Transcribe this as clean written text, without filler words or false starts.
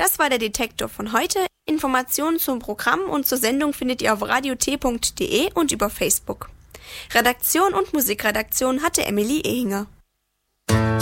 Das war der Detektor von heute. Informationen zum Programm und zur Sendung findet ihr auf radiot.de und über Facebook. Redaktion und Musikredaktion hatte Emily Ehinger.